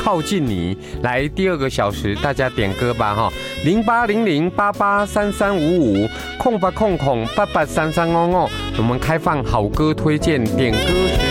靠近你。来第2个小时，大家点歌吧哈，0800883355，0800883355，我们开放好歌推荐点歌时。